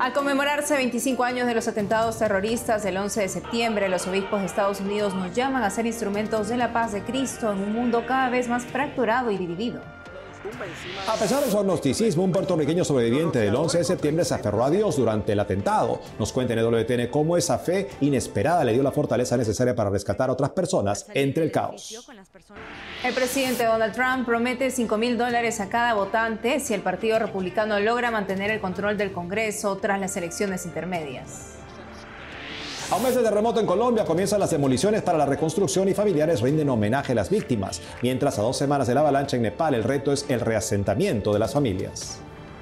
Al conmemorarse 25 años de los atentados terroristas del 11 de septiembre, los obispos de Estados Unidos nos llaman a ser instrumentos de la paz de Cristo en un mundo cada vez más fracturado y dividido. A pesar de su agnosticismo, un puertorriqueño sobreviviente del 11 de septiembre se aferró a Dios durante el atentado. Nos cuenta en EWTN cómo esa fe inesperada le dio la fortaleza necesaria para rescatar a otras personas entre el caos. El presidente Donald Trump promete $5,000 a cada votante si el Partido Republicano logra mantener el control del Congreso tras las elecciones intermedias. A un mes de terremoto en Colombia comienzan las demoliciones para la reconstrucción y familiares rinden homenaje a las víctimas, mientras a 2 semanas de la avalancha en Nepal el reto es el reasentamiento de las familias.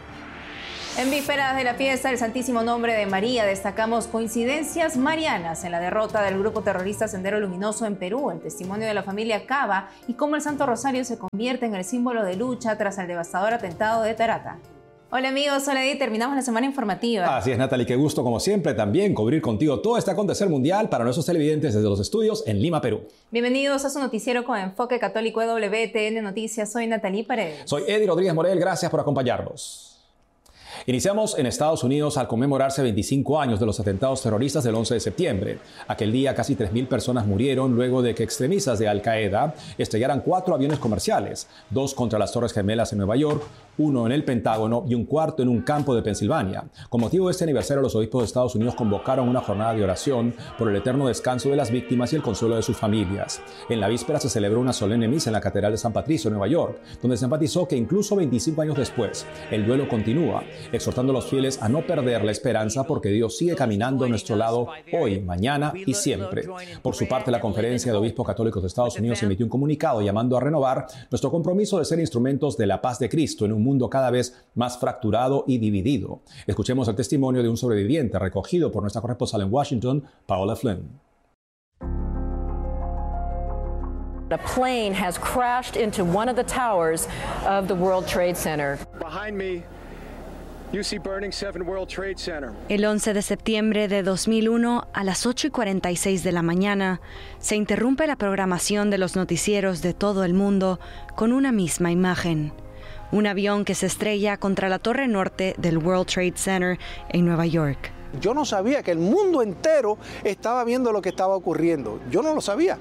En vísperas de la fiesta del Santísimo Nombre de María destacamos coincidencias marianas en la derrota del grupo terrorista Sendero Luminoso en Perú, el testimonio de la familia Cava y cómo el Santo Rosario se convierte en el símbolo de lucha tras el devastador atentado de Tarata. Hola amigos, hola Edith, terminamos la semana informativa. Así es, Natalie, qué gusto como siempre también cubrir contigo todo este acontecer mundial para nuestros televidentes desde los estudios en Lima, Perú. Bienvenidos a su noticiero con enfoque católico EWTN Noticias. Soy Natalie Paredes. Soy Eddie Rodríguez Morel, gracias por acompañarnos. Iniciamos en Estados Unidos al conmemorarse 25 años de los atentados terroristas del 11 de septiembre. Aquel día casi 3,000 personas murieron luego de que extremistas de Al-Qaeda estrellaran 4 aviones comerciales, 2 contra las Torres Gemelas en Nueva York, 1 en el Pentágono y un cuarto en un campo de Pensilvania. Con motivo de este aniversario, los obispos de Estados Unidos convocaron una jornada de oración por el eterno descanso de las víctimas y el consuelo de sus familias. En la víspera se celebró una solemne misa en la Catedral de San Patricio, en Nueva York, donde se enfatizó que incluso 25 años después, el duelo continúa, exhortando a los fieles a no perder la esperanza porque Dios sigue caminando a nuestro lado hoy, mañana y siempre. Por su parte, la Conferencia de Obispos Católicos de Estados Unidos emitió un comunicado llamando a renovar nuestro compromiso de ser instrumentos de la paz de Cristo en un mundo cada vez más fracturado y dividido. Escuchemos el testimonio de un sobreviviente recogido por nuestra corresponsal en Washington, Paola Flynn. A plane has crashed into one of the towers of the World Trade Center. Behind me, you see Burning 7 World Trade Center. El 11 de septiembre de 2001, a las 8:46 de la mañana, se interrumpe la programación de los noticieros de todo el mundo con una misma imagen. Un avión que se estrella contra la torre norte del World Trade Center en Nueva York. Yo no sabía que el mundo entero estaba viendo lo que estaba ocurriendo. Yo no lo sabía.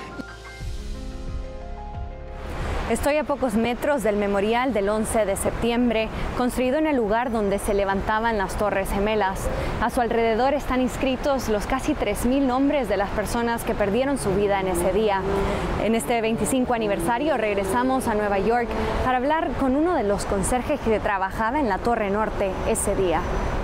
Estoy a pocos metros del memorial del 11 de septiembre, construido en el lugar donde se levantaban las Torres Gemelas. A su alrededor están inscritos los casi 3,000 nombres de las personas que perdieron su vida en ese día. En este 25 aniversario regresamos a Nueva York para hablar con uno de los conserjes que trabajaba en la Torre Norte ese día.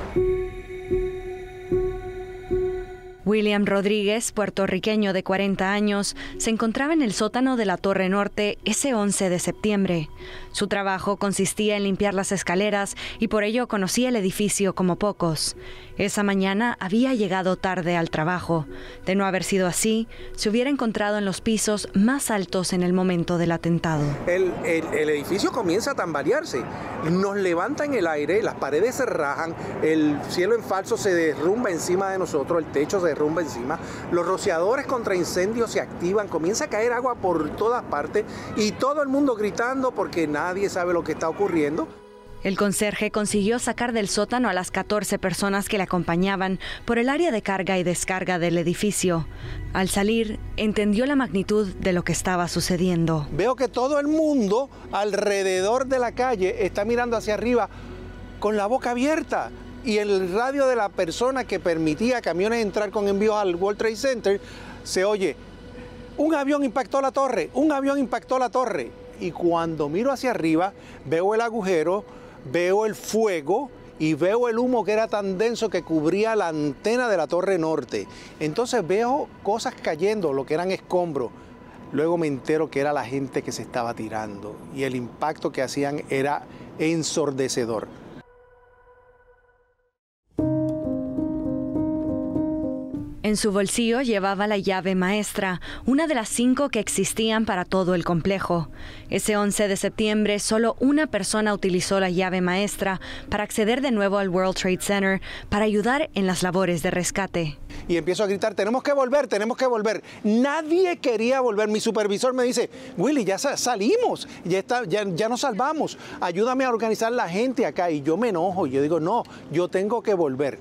William Rodríguez, puertorriqueño de 40 años, se encontraba en el sótano de la Torre Norte ese 11 de septiembre. Su trabajo consistía en limpiar las escaleras y por ello conocía el edificio como pocos. Esa mañana había llegado tarde al trabajo. De no haber sido así, se hubiera encontrado en los pisos más altos en el momento del atentado. El edificio comienza a tambalearse. Nos levanta en el aire, las paredes se rajan, el cielo en falso se derrumba encima de nosotros, el techo se derrumba encima, los rociadores contra incendios se activan, comienza a caer agua por todas partes y todo el mundo gritando porque nadie sabe lo que está ocurriendo. El conserje consiguió sacar del sótano a las 14 personas que le acompañaban por el área de carga y descarga del edificio. Al salir, entendió la magnitud de lo que estaba sucediendo. Veo que todo el mundo alrededor de la calle está mirando hacia arriba con la boca abierta. Y el radio de la persona que permitía camiones entrar con envíos al World Trade Center se oye: un avión impactó la torre, un avión impactó la torre. Y cuando miro hacia arriba, veo el agujero, veo el fuego y veo el humo que era tan denso que cubría la antena de la Torre Norte. Entonces veo cosas cayendo, lo que eran escombros. Luego me entero que era la gente que se estaba tirando y el impacto que hacían era ensordecedor. En su bolsillo llevaba la llave maestra, una de las 5 que existían para todo el complejo. Ese 11 de septiembre, solo una persona utilizó la llave maestra para acceder de nuevo al World Trade Center para ayudar en las labores de rescate. Y empiezo a gritar, tenemos que volver, tenemos que volver. Nadie quería volver. Mi supervisor me dice, Willy, ya salimos, ya nos salvamos. Ayúdame a organizar la gente acá. Y yo me enojo, yo digo, no, yo tengo que volver.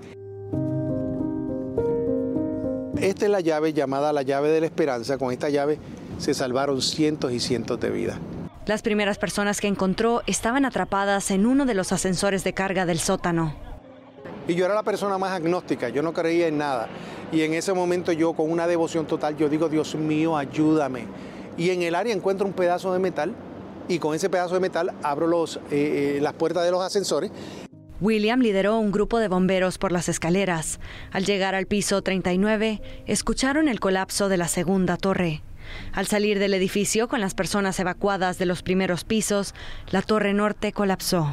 Esta es la llave llamada la llave de la esperanza. Con esta llave se salvaron cientos y cientos de vidas. Las primeras personas que encontró estaban atrapadas en uno de los ascensores de carga del sótano. Y yo era la persona más agnóstica, yo no creía en nada. Y en ese momento yo, con una devoción total, yo digo, Dios mío, ayúdame. Y en el área encuentro un pedazo de metal, y con ese pedazo de metal abro las puertas de los ascensores. William lideró un grupo de bomberos por las escaleras. Al llegar al piso 39, escucharon el colapso de la segunda torre. Al salir del edificio con las personas evacuadas de los primeros pisos, la torre norte colapsó.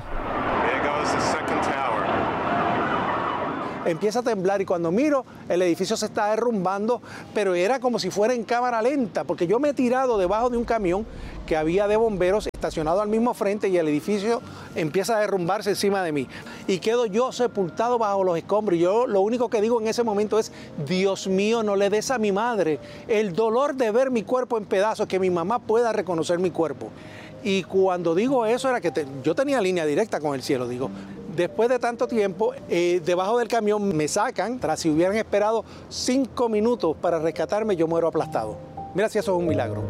Empieza a temblar y cuando miro, el edificio se está derrumbando, pero era como si fuera en cámara lenta, porque yo me he tirado debajo de un camión que había de bomberos estacionado al mismo frente y el edificio empieza a derrumbarse encima de mí. Y quedo yo sepultado bajo los escombros. Y yo lo único que digo en ese momento es, Dios mío, no le des a mi madre el dolor de ver mi cuerpo en pedazos, que mi mamá pueda reconocer mi cuerpo. Y cuando digo eso era que yo tenía línea directa con el cielo, digo. Después de tanto tiempo, debajo del camión me sacan, tras si hubieran esperado 5 minutos para rescatarme, yo muero aplastado. Mira si eso es un milagro.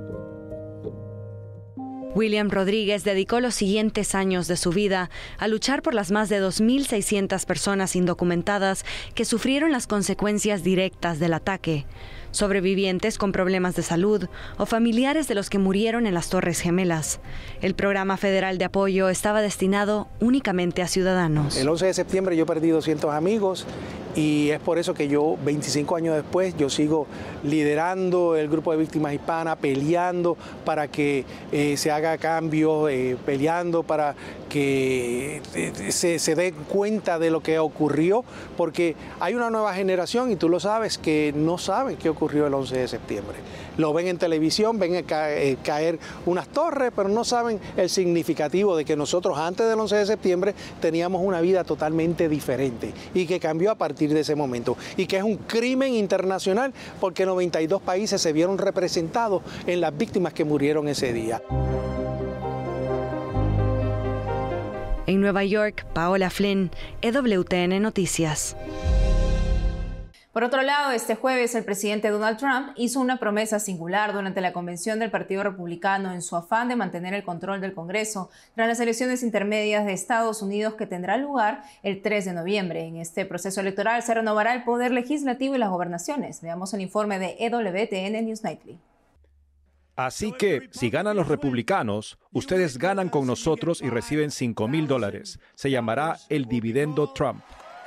William Rodríguez dedicó los siguientes años de su vida a luchar por las más de 2.600 personas indocumentadas que sufrieron las consecuencias directas del ataque. Sobrevivientes con problemas de salud o familiares de los que murieron en las Torres Gemelas. El programa federal de apoyo estaba destinado únicamente a ciudadanos. El 11 de septiembre yo perdí 200 amigos y es por eso que yo, 25 años después, yo sigo liderando el grupo de víctimas hispanas, peleando para que se haga cambios, peleando para que se den cuenta de lo que ocurrió, porque hay una nueva generación, y tú lo sabes, que no saben qué ocurrió el 11 de septiembre. Lo ven en televisión, ven caer unas torres, pero no saben el significativo de que nosotros antes del 11 de septiembre teníamos una vida totalmente diferente y que cambió a partir de ese momento. Y que es un crimen internacional porque 92 países se vieron representados en las víctimas que murieron ese día. En Nueva York, Paola Flynn, EWTN Noticias. Por otro lado, este jueves el presidente Donald Trump hizo una promesa singular durante la convención del Partido Republicano en su afán de mantener el control del Congreso tras las elecciones intermedias de Estados Unidos que tendrán lugar el 3 de noviembre. En este proceso electoral se renovará el poder legislativo y las gobernaciones. Veamos el informe de EWTN News Nightly. Así que, si ganan los republicanos, ustedes ganan con nosotros y reciben $5,000. Se llamará el dividendo Trump.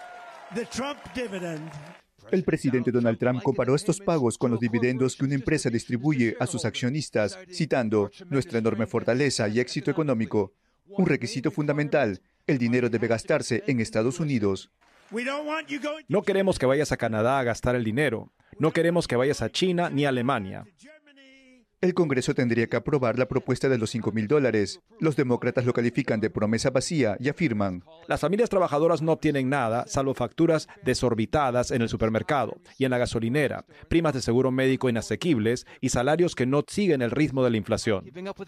El presidente Donald Trump comparó estos pagos con los dividendos que una empresa distribuye a sus accionistas, citando: nuestra enorme fortaleza y éxito económico. Un requisito fundamental: el dinero debe gastarse en Estados Unidos. No queremos que vayas a Canadá a gastar el dinero. No queremos que vayas a China ni a Alemania. El Congreso tendría que aprobar la propuesta de los $5,000. Los demócratas lo califican de promesa vacía y afirman: las familias trabajadoras no obtienen nada, salvo facturas desorbitadas en el supermercado y en la gasolinera, primas de seguro médico inasequibles y salarios que no siguen el ritmo de la inflación.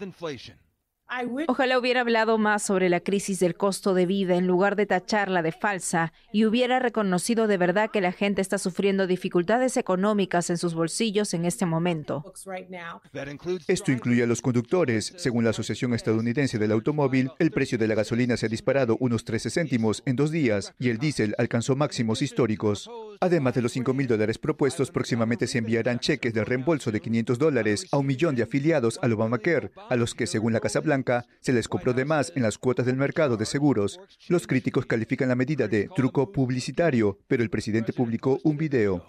Ojalá hubiera hablado más sobre la crisis del costo de vida en lugar de tacharla de falsa y hubiera reconocido de verdad que la gente está sufriendo dificultades económicas en sus bolsillos en este momento. Esto incluye a los conductores. Según la Asociación Estadounidense del Automóvil, el precio de la gasolina se ha disparado unos 13 céntimos en 2 días y el diésel alcanzó máximos históricos. Además de los $5,000 propuestos, próximamente se enviarán cheques de reembolso de $500 a 1 millón de afiliados al Obamacare, a los que, según la Casa Blanca, se les cobró de más en las cuotas del mercado de seguros. Los críticos califican la medida de truco publicitario, pero el presidente publicó un video.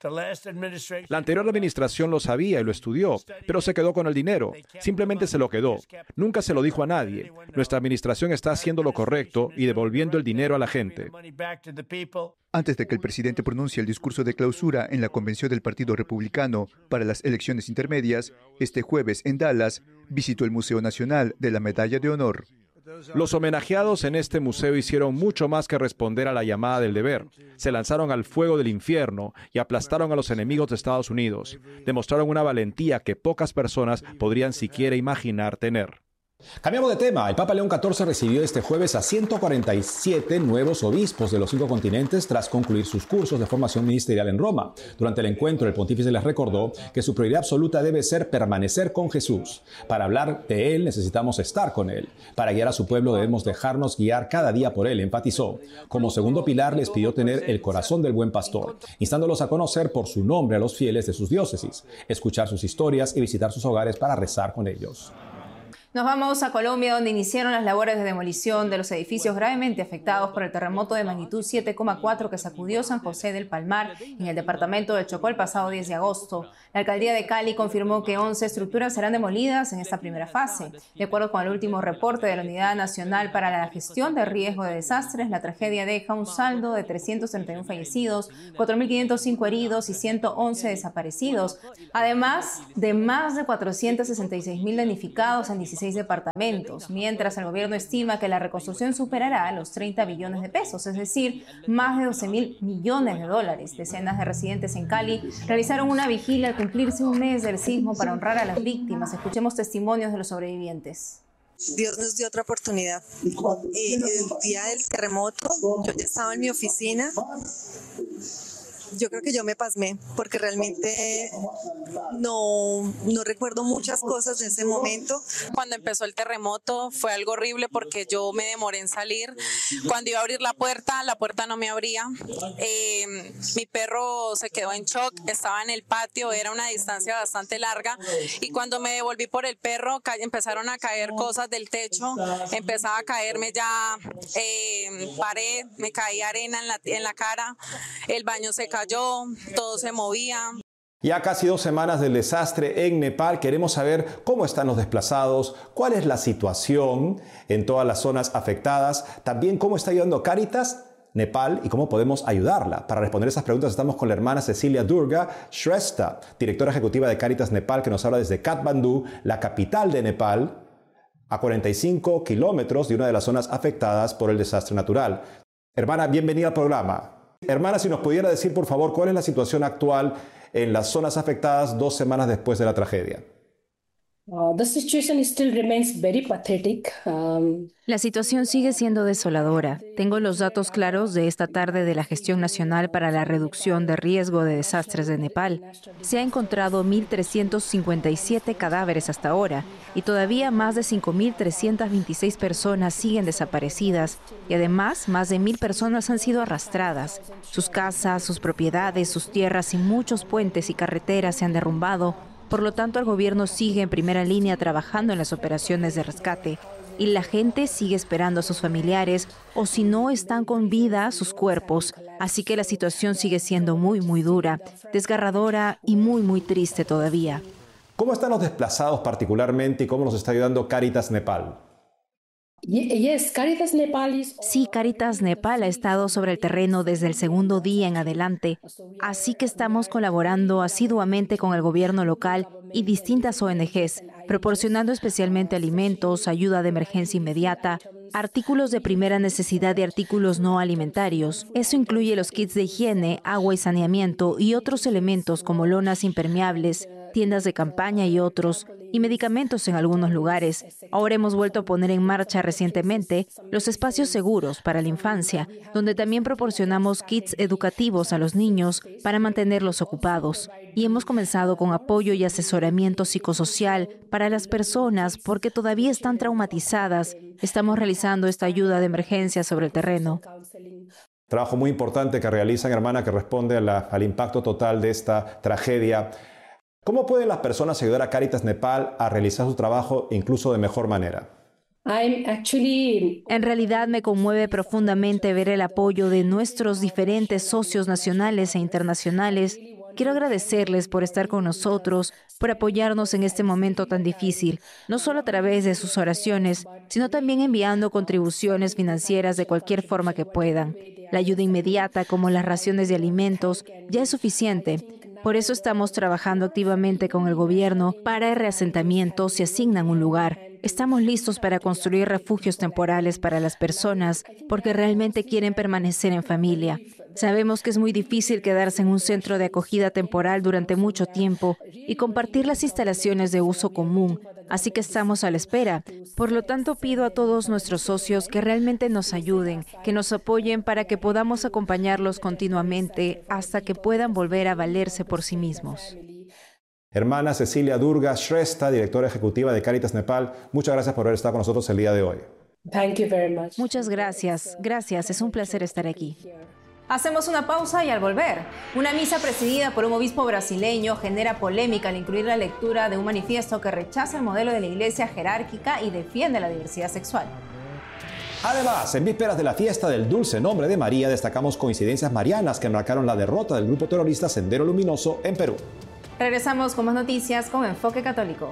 La anterior administración lo sabía y lo estudió, pero se quedó con el dinero. Simplemente se lo quedó. Nunca se lo dijo a nadie. Nuestra administración está haciendo lo correcto y devolviendo el dinero a la gente. Antes de que el presidente pronuncie el discurso de clausura en la convención del Partido Republicano para las elecciones intermedias, este jueves en Dallas, visitó el Museo Nacional de la Medalla de Honor. Los homenajeados en este museo hicieron mucho más que responder a la llamada del deber. Se lanzaron al fuego del infierno y aplastaron a los enemigos de Estados Unidos. Demostraron una valentía que pocas personas podrían siquiera imaginar tener. Cambiamos de tema. El Papa León XIV recibió este jueves a 147 nuevos obispos de los 5 continentes tras concluir sus cursos de formación ministerial en Roma. Durante el encuentro, el pontífice les recordó que su prioridad absoluta debe ser permanecer con Jesús. Para hablar de Él necesitamos estar con Él. Para guiar a su pueblo debemos dejarnos guiar cada día por Él, enfatizó. Como segundo pilar les pidió tener el corazón del buen pastor, instándolos a conocer por su nombre a los fieles de sus diócesis, escuchar sus historias y visitar sus hogares para rezar con ellos. Nos vamos a Colombia, donde iniciaron las labores de demolición de los edificios gravemente afectados por el terremoto de magnitud 7,4 que sacudió San José del Palmar en el departamento de Chocó el pasado 10 de agosto. La alcaldía de Cali confirmó que 11 estructuras serán demolidas en esta primera fase. De acuerdo con el último reporte de la Unidad Nacional para la Gestión de Riesgo de Desastres, la tragedia deja un saldo de 331 fallecidos, 4.505 heridos y 111 desaparecidos, además de más de 466.000 damnificados en 16 departamentos, mientras el gobierno estima que la reconstrucción superará los 30 billones de pesos, es decir, más de 12.000 millones de dólares. Decenas de residentes en Cali realizaron una vigilia al cumplirse un mes del sismo para honrar a las víctimas. Escuchemos testimonios de los sobrevivientes. Dios nos dio otra oportunidad. El día del terremoto, yo ya estaba en mi oficina. Yo creo que yo me pasmé porque realmente no recuerdo muchas cosas de ese momento. Cuando empezó el terremoto fue algo horrible porque yo me demoré en salir. Cuando iba a abrir la puerta no me abría. Mi perro se quedó en shock, estaba en el patio, era una distancia bastante larga y cuando me devolví por el perro empezaron a caer cosas del techo, empezaba a caerme ya pared, me caía arena en la cara, el baño se cayó. Todo se movía. Ya casi 2 semanas del desastre en Nepal, queremos saber cómo están los desplazados, cuál es la situación en todas las zonas afectadas, también cómo está ayudando Cáritas Nepal y cómo podemos ayudarla. Para responder esas preguntas estamos con la hermana Cecilia Durga Shrestha, directora ejecutiva de Cáritas Nepal, que nos habla desde Katmandú, la capital de Nepal, a 45 kilómetros de una de las zonas afectadas por el desastre natural. Hermana, bienvenida al programa. Hermana, si nos pudiera decir, por favor, cuál es la situación actual en las zonas afectadas 2 semanas después de la tragedia. La situación sigue siendo desoladora. Tengo los datos claros de esta tarde de la Gestión Nacional para la Reducción de Riesgo de Desastres de Nepal. Se ha encontrado 1.357 cadáveres hasta ahora y todavía más de 5.326 personas siguen desaparecidas y además más de 1.000 personas han sido arrastradas. Sus casas, sus propiedades, sus tierras y muchos puentes y carreteras se han derrumbado. Por lo tanto, el gobierno sigue en primera línea trabajando en las operaciones de rescate y la gente sigue esperando a sus familiares o si no están con vida, sus cuerpos. Así que la situación sigue siendo muy, muy dura, desgarradora y muy, muy triste todavía. ¿Cómo están los desplazados particularmente y cómo nos está ayudando Cáritas Nepal? Sí, Cáritas Nepal ha estado sobre el terreno desde el segundo día en adelante, así que estamos colaborando asiduamente con el gobierno local y distintas ONGs, proporcionando especialmente alimentos, ayuda de emergencia inmediata, artículos de primera necesidad y artículos no alimentarios. Eso incluye los kits de higiene, agua y saneamiento y otros elementos como lonas impermeables, tiendas de campaña y otros, y medicamentos en algunos lugares. Ahora hemos vuelto a poner en marcha recientemente los espacios seguros para la infancia, donde también proporcionamos kits educativos a los niños para mantenerlos ocupados. Y hemos comenzado con apoyo y asesoramiento psicosocial para las personas porque todavía están traumatizadas. Estamos realizando esta ayuda de emergencia sobre el terreno. Trabajo muy importante que realizan, hermana, que responde al impacto total de esta tragedia. ¿Cómo pueden las personas ayudar a Cáritas Nepal a realizar su trabajo incluso de mejor manera? En realidad me conmueve profundamente ver el apoyo de nuestros diferentes socios nacionales e internacionales Quiero agradecerles por estar con nosotros, por apoyarnos en este momento tan difícil, no solo a través de sus oraciones, sino también enviando contribuciones financieras de cualquier forma que puedan. La ayuda inmediata, como las raciones de alimentos, ya es suficiente. Por eso estamos trabajando activamente con el gobierno para el reasentamiento si asignan un lugar. Estamos listos para construir refugios temporales para las personas porque realmente quieren permanecer en familia. Sabemos que es muy difícil quedarse en un centro de acogida temporal durante mucho tiempo y compartir las instalaciones de uso común, así que estamos a la espera. Por lo tanto, pido a todos nuestros socios que realmente nos ayuden, que nos apoyen para que podamos acompañarlos continuamente hasta que puedan volver a valerse por sí mismos. Hermana Cecilia Durga Shrestha, directora ejecutiva de Cáritas Nepal, muchas gracias por haber estado con nosotros el día de hoy. Muchas gracias. Gracias, es un placer estar aquí. Hacemos una pausa y al volver, una misa presidida por un obispo brasileño genera polémica al incluir la lectura de un manifiesto que rechaza el modelo de la iglesia jerárquica y defiende la diversidad sexual. Además, en vísperas de la fiesta del dulce nombre de María, destacamos coincidencias marianas que marcaron la derrota del grupo terrorista Sendero Luminoso en Perú. Regresamos con más noticias con Enfoque Católico.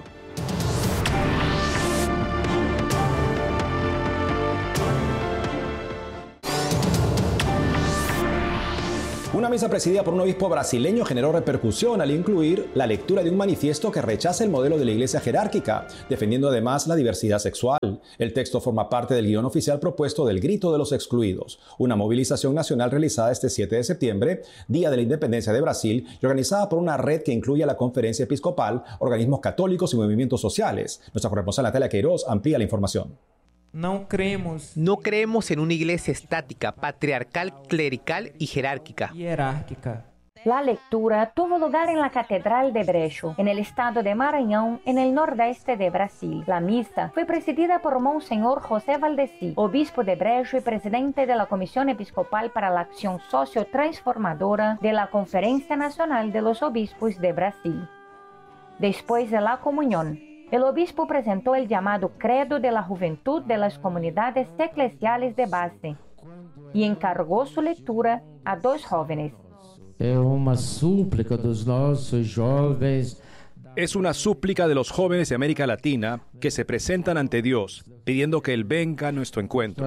Una misa presidida por un obispo brasileño generó repercusión al incluir la lectura de un manifiesto que rechaza el modelo de la iglesia jerárquica, defendiendo además la diversidad sexual. El texto forma parte del guión oficial propuesto del Grito de los Excluidos, una movilización nacional realizada este 7 de septiembre, Día de la Independencia de Brasil, y organizada por una red que incluye a la Conferencia Episcopal, organismos católicos y movimientos sociales. Nuestra corresponsal Natalia Queiroz amplía la información. No creemos en una iglesia estática, patriarcal, clerical y jerárquica. La lectura tuvo lugar en la Catedral de Brejo, en el estado de Maranhão, en el nordeste de Brasil. La misa fue presidida por Monseñor José Valdeci, obispo de Brejo y presidente de la Comisión Episcopal para la Acción Socio-Transformadora de la Conferencia Nacional de los Obispos de Brasil. Después de la comunión, el obispo presentó el llamado Credo de la Juventud de las Comunidades Eclesiales de Base y encargó su lectura a dos jóvenes. Es una súplica de los jóvenes de América Latina que se presentan ante Dios, pidiendo que Él venga a nuestro encuentro.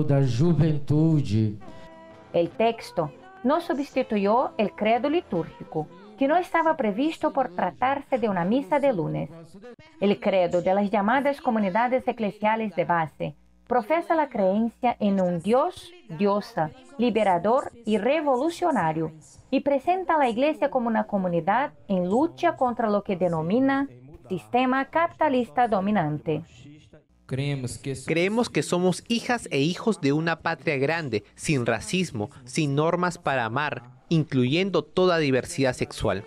El texto no sustituyó el credo litúrgico, que no estaba previsto por tratarse de una misa de lunes. El credo de las llamadas comunidades eclesiales de base profesa la creencia en un Dios, diosa, liberador y revolucionario, y presenta a la Iglesia como una comunidad en lucha contra lo que denomina sistema capitalista dominante. Creemos que somos hijas e hijos de una patria grande, sin racismo, sin normas para amar, incluyendo toda diversidad sexual.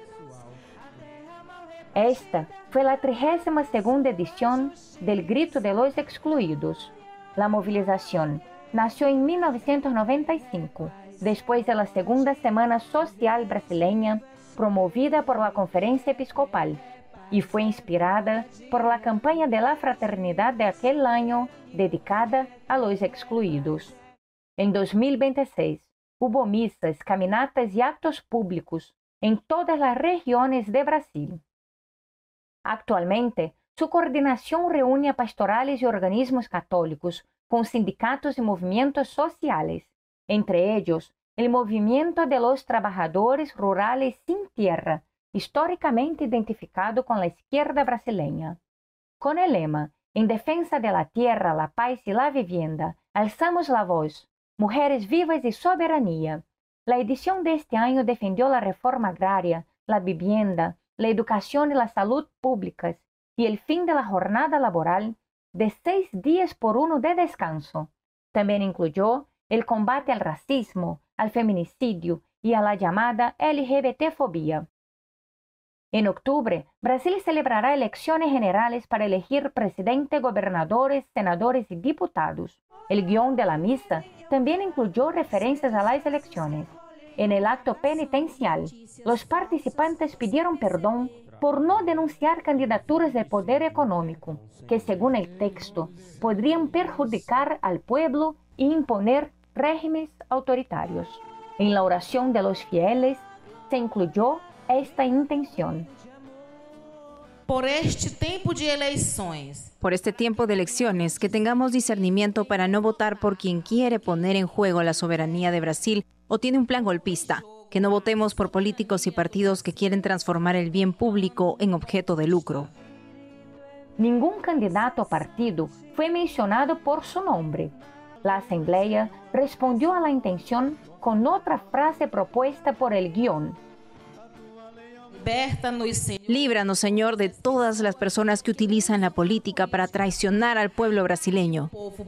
Esta fue la 32ª edición del Grito de los Excluidos. La movilización nació en 1995, después de la Segunda Semana Social Brasileña, promovida por la Conferencia Episcopal, y fue inspirada por la campaña de la fraternidad de aquel año dedicada a los excluidos. En 2026, hubo misas, caminatas y actos públicos en todas las regiones de Brasil. Actualmente, su coordinación reúne a pastorales y organismos católicos con sindicatos y movimientos sociales, entre ellos el Movimiento de los Trabajadores Rurales Sin Tierra, históricamente identificado con la izquierda brasileña. Con el lema En defensa de la tierra, la paz y la vivienda, alzamos la voz, Mujeres Vivas y Soberanía. La edición de este año defendió la reforma agraria, la vivienda, la educación y la salud públicas y el fin de la jornada laboral de 6 días por 1 de descanso. También incluyó el combate al racismo, al feminicidio y a la llamada LGBT-fobia. En octubre, Brasil celebrará elecciones generales para elegir presidente, gobernadores, senadores y diputados. El guión de la misa también incluyó referencias a las elecciones. En el acto penitencial, los participantes pidieron perdón por no denunciar candidaturas de poder económico, que según el texto podrían perjudicar al pueblo e imponer regímenes autoritarios. En la oración de los fieles se incluyó esta intención. Por este tiempo de eleições. Por este tiempo de elecciones, que tengamos discernimiento para no votar por quien quiere poner en juego la soberanía de Brasil o tiene un plan golpista. Que no votemos por políticos y partidos que quieren transformar el bien público en objeto de lucro. Ningún candidato o partido fue mencionado por su nombre. La Asamblea respondió a la intención con otra frase propuesta por el guión. Líbranos, Señor, de todas las personas que utilizan la política para traicionar al pueblo brasileño.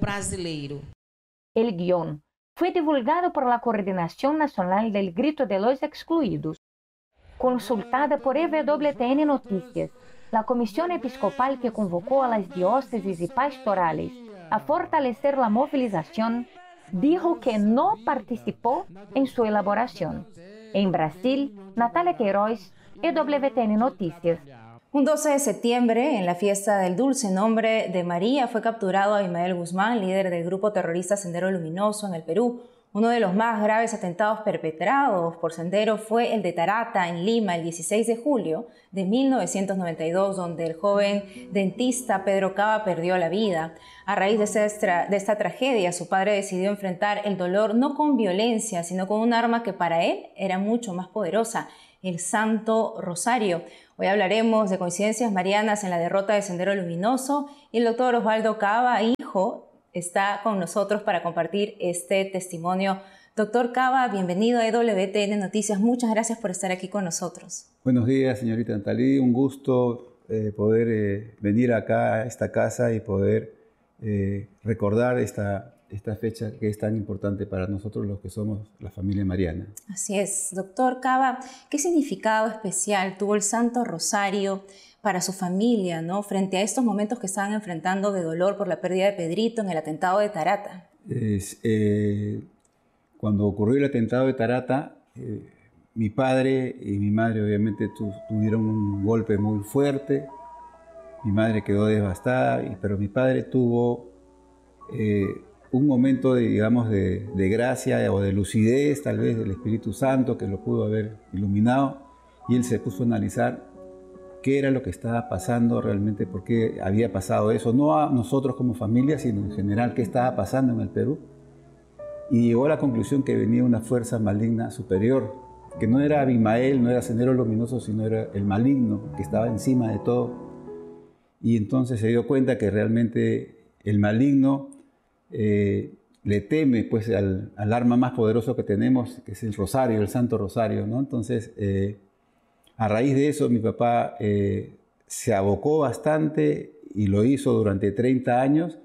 El guión fue divulgado por la Coordinación Nacional del Grito de los Excluidos. Consultada por EWTN Noticias, la comisión episcopal que convocó a las diócesis y pastorales a fortalecer la movilización, dijo que no participó en su elaboración. En Brasil, Natalia Queiroz, EWTN Noticias. Un 12 de septiembre, en la fiesta del dulce nombre de María, fue capturado Abimael Guzmán, líder del grupo terrorista Sendero Luminoso en el Perú. Uno de los más graves atentados perpetrados por Sendero fue el de Tarata, en Lima, el 16 de julio de 1992, donde el joven dentista Pedro Cava perdió la vida. A raíz de esta tragedia, su padre decidió enfrentar el dolor no con violencia, sino con un arma que para él era mucho más poderosa, el Santo Rosario. Hoy hablaremos de coincidencias marianas en la derrota de Sendero Luminoso y el doctor Osvaldo Cava, hijo, está con nosotros para compartir este testimonio. Doctor Cava, bienvenido a EWTN Noticias. Muchas gracias por estar aquí con nosotros. Buenos días, señorita Nathalie. Un gusto poder venir acá a esta casa y poder recordar esta fecha que es tan importante para nosotros los que somos la familia mariana. Así es. Doctor Cava, ¿qué significado especial tuvo el Santo Rosario para su familia, ¿no?, frente a estos momentos que estaban enfrentando de dolor por la pérdida de Pedrito en el atentado de Tarata? Cuando ocurrió el atentado de Tarata, mi padre y mi madre obviamente tuvieron un golpe muy fuerte. Mi madre quedó devastada, pero mi padre tuvo un momento de gracia o de lucidez, tal vez del Espíritu Santo, que lo pudo haber iluminado, y él se puso a analizar qué era lo que estaba pasando realmente, por qué había pasado eso, no a nosotros como familia, sino en general qué estaba pasando en el Perú. Y llegó a la conclusión que venía una fuerza maligna superior, que no era Abimael, no era Sendero Luminoso, sino era el maligno que estaba encima de todo. Y entonces se dio cuenta que realmente el maligno le teme pues al arma más poderoso que tenemos, que es el Rosario, el Santo Rosario, ¿no? Entonces, a raíz de eso, mi papá se abocó bastante y lo hizo durante 30 años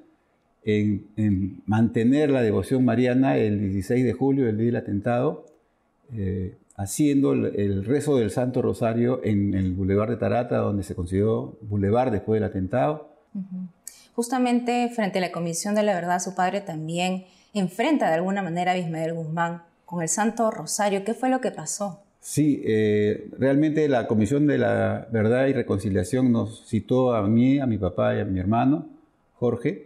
en mantener la devoción mariana el 16 de julio, el día del atentado, haciendo el rezo del Santo Rosario en el Boulevard de Tarata, donde se consideró Boulevard después del atentado. Justamente frente a la Comisión de la Verdad, su padre también enfrenta de alguna manera a Abimael Guzmán con el Santo Rosario. ¿Qué fue lo que pasó? Sí, realmente la Comisión de la Verdad y Reconciliación nos citó a mí, a mi papá y a mi hermano, Jorge,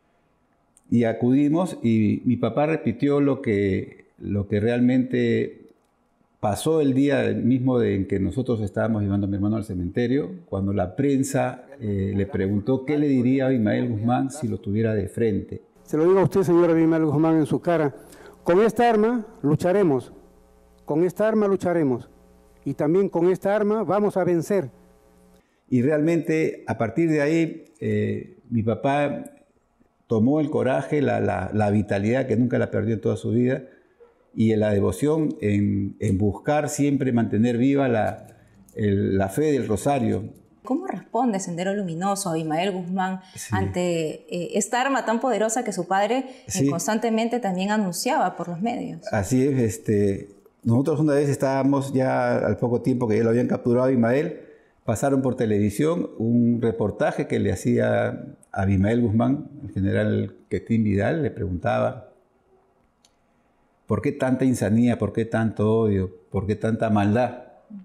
y acudimos y mi papá repitió lo que realmente pasó el día mismo en que nosotros estábamos llevando a mi hermano al cementerio, cuando la prensa le preguntó qué le diría a Abimael Guzmán si lo tuviera de frente. Se lo digo a usted, señor Abimael Guzmán, en su cara. Con esta arma lucharemos. Con esta arma lucharemos y también con esta arma vamos a vencer. Y realmente a partir de ahí mi papá tomó el coraje, la vitalidad que nunca la perdió en toda su vida y la devoción en buscar siempre mantener viva la fe del Rosario. ¿Cómo responde Sendero Luminoso, Abimael Guzmán, ante esta arma tan poderosa que su padre constantemente también anunciaba por los medios? Así es, nosotros una vez estábamos ya al poco tiempo que ya lo habían capturado a Abimael, pasaron por televisión un reportaje que le hacía a Abimael Guzmán, el general Quetín Vidal, le preguntaba ¿por qué tanta insanía, por qué tanto odio, por qué tanta maldad?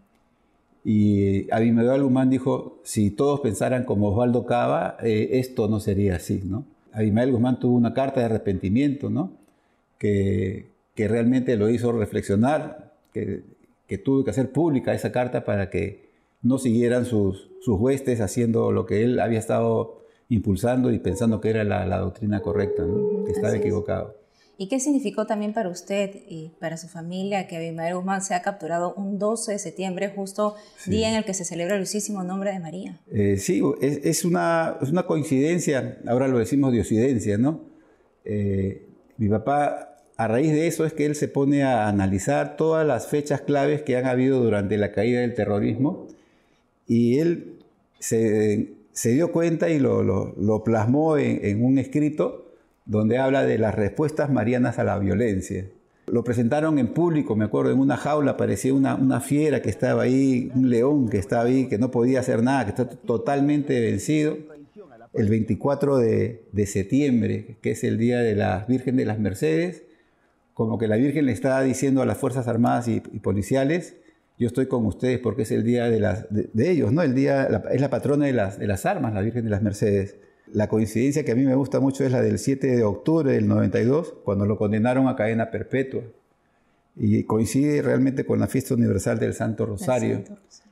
Y Abimael Guzmán dijo, si todos pensaran como Osvaldo Cava, esto no sería así, ¿no? Abimael Guzmán tuvo una carta de arrepentimiento, ¿no?, que realmente lo hizo reflexionar, que que tuve que hacer pública esa carta para que no siguieran sus huestes haciendo lo que él había estado impulsando y pensando que era la doctrina correcta, ¿no? Que estaba equivocado. ¿Y qué significó también para usted y para su familia que Abimael Guzmán sea capturado un 12 de septiembre, justo día en el que se celebra el dulcísimo nombre de María? Sí, es una coincidencia, ahora lo decimos diosidencia, ¿no? Mi papá, a raíz de eso es que él se pone a analizar todas las fechas claves que han habido durante la caída del terrorismo y él se dio cuenta y lo plasmó en un escrito donde habla de las respuestas marianas a la violencia. Lo presentaron en público, me acuerdo, en una jaula, parecía una fiera que estaba ahí, un león que estaba ahí, que no podía hacer nada, que está totalmente vencido. El 24 de septiembre, que es el día de la Virgen de las Mercedes, como que la Virgen le está diciendo a las Fuerzas Armadas y policiales, yo estoy con ustedes porque es el día de ellos, ¿no? Es la patrona de las armas, la Virgen de las Mercedes. La coincidencia que a mí me gusta mucho es la del 7 de octubre del 92, cuando lo condenaron a cadena perpetua. Y coincide realmente con la fiesta universal del Santo Rosario.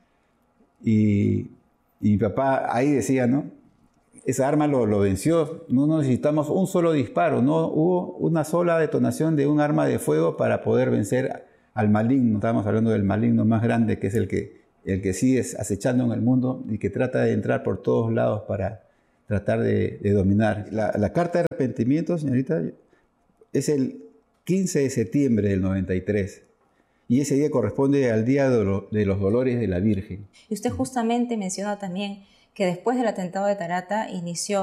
Y mi papá ahí decía, ¿no? Esa arma lo venció, no necesitamos un solo disparo, no hubo una sola detonación de un arma de fuego para poder vencer al maligno. Estábamos hablando del maligno más grande, que es el que sigue acechando en el mundo y que trata de entrar por todos lados para tratar de dominar. La carta de arrepentimiento, señorita, es el 15 de septiembre del 93. Y ese día corresponde al Día de los Dolores de la Virgen. Y usted justamente menciona también que después del atentado de Tarata inició